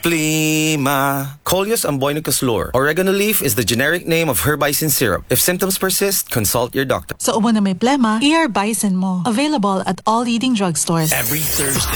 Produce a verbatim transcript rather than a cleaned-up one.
Plima. Coleus amboinicus lor. Oregano leaf is the generic name of herbicin syrup. If symptoms persist, consult your doctor. Sa ubo na may plema, E R Bison mo. Available at all leading drugstores. Every Thursday